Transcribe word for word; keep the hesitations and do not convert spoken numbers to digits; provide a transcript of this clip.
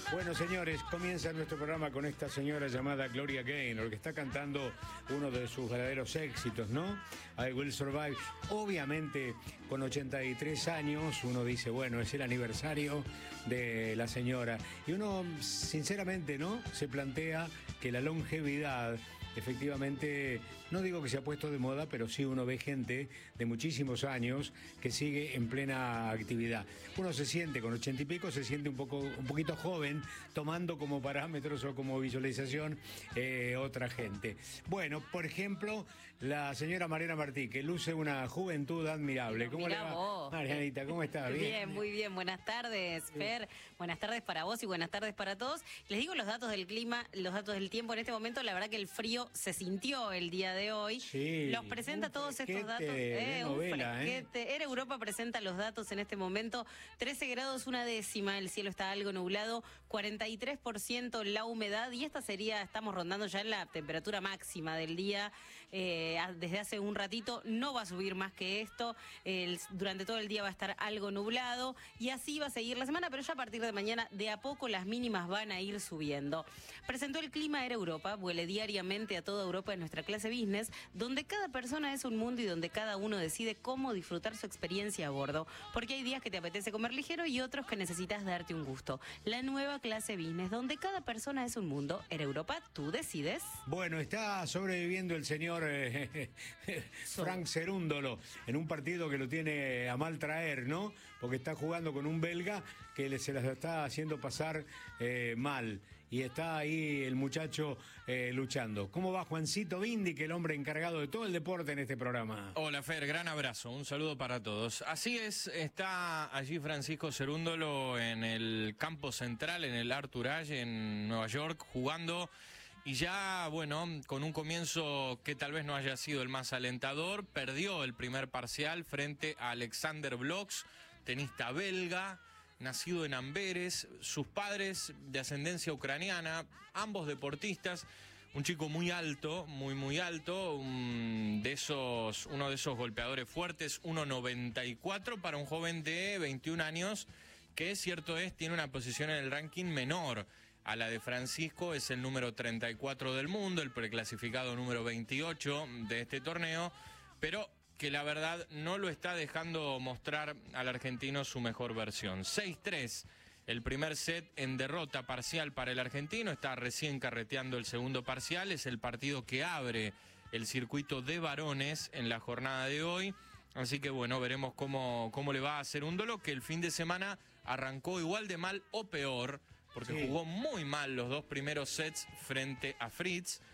Bueno, señores, comienza nuestro programa con esta señora llamada Gloria Gaynor, que está cantando uno de sus verdaderos éxitos, ¿no? I Will Survive. Obviamente, con ochenta y tres años, uno dice, bueno, es el aniversario de la señora. Y uno, sinceramente, ¿no? Se plantea que la longevidad, efectivamente, no digo que se ha puesto de moda, pero sí uno ve gente de muchísimos años que sigue en plena actividad. Uno se siente, con ochenta y pico, se siente un poco, un poquito joven, tomando como parámetros o como visualización eh, otra gente. Bueno, por ejemplo, la señora Mariana Martí, que luce una juventud admirable. ¿Cómo Mirá le va, vos. Marianita? ¿Cómo está? Bien, Bien, muy bien. Buenas tardes, Fer. Buenas tardes para vos y buenas tardes para todos. Les digo los datos del clima, los datos del tiempo en este momento. La verdad que el frío se sintió el día de hoy. Sí, los presenta todos estos datos. De Eh, novela, un fresquete. ¿eh? Era Europa presenta los datos en este momento. trece grados, una décima. El cielo está algo nublado. cuarenta y tres por ciento la humedad. Y esta sería, estamos rondando ya en la temperatura máxima del día. Eh, desde hace un ratito no va a subir más que esto. El, durante todo el día va a estar algo nublado. Y así va a seguir la semana. Pero ya a partir de mañana, de a poco, las mínimas van a ir subiendo. Presentó el clima Era Europa. Vuele diariamente a toda Europa en nuestra clase business, donde cada persona es un mundo y donde cada uno decide cómo disfrutar su experiencia a bordo. Porque hay días que te apetece comer ligero y otros que necesitas darte un gusto. La nueva clase business, donde cada persona es un mundo. Era Europa, tú decides. Bueno, está sobreviviendo el señor eh, Frank Cerúndolo en un partido que lo tiene a mal traer, ¿no? Porque está jugando con un belga que le, se las está haciendo pasar eh, mal. Y está ahí el muchacho eh, luchando. ¿Cómo va Juancito Bindi, que el hombre encargado de todo el deporte en este programa? Hola Fer, gran abrazo, un saludo para todos. Así es, está allí Francisco Cerúndolo en el campo central, en el Arthur Ashe, en Nueva York, jugando. Y ya, bueno, con un comienzo que tal vez no haya sido el más alentador, perdió el primer parcial frente a Alexander Bloks, tenista belga, nacido en Amberes, sus padres de ascendencia ucraniana, ambos deportistas, un chico muy alto, muy muy alto, un de esos, uno de esos golpeadores fuertes, uno noventa y cuatro para un joven de veintiún años, que cierto es, tiene una posición en el ranking menor a la de Francisco, es el número treinta y cuatro del mundo, el preclasificado número veintiocho de este torneo, pero que la verdad no lo está dejando mostrar al argentino su mejor versión. seis tres, el primer set en derrota parcial para el argentino, está recién carreteando el segundo parcial, es el partido que abre el circuito de varones en la jornada de hoy. Así que bueno, veremos cómo, cómo le va a Cerúndolo, que el fin de semana arrancó igual de mal o peor, porque sí, jugó muy mal los dos primeros sets frente a Fritz,